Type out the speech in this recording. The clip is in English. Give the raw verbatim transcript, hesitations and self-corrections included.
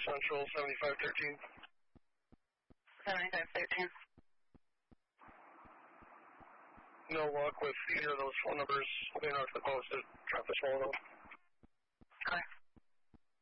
Central seventy-five thirteen. seventy-five thirteen. No luck with either of those phone numbers. They knocked the post to drop this phone off. Okay.